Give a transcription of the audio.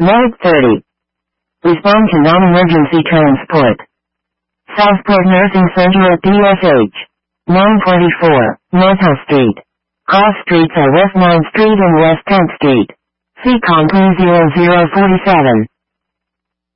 Mode 30. Respond to non-emergency transport. Southport Nursing Center at DSH. 944, North Street. Cross streets are West 9th Street and West 10th Street. CCOM 30047.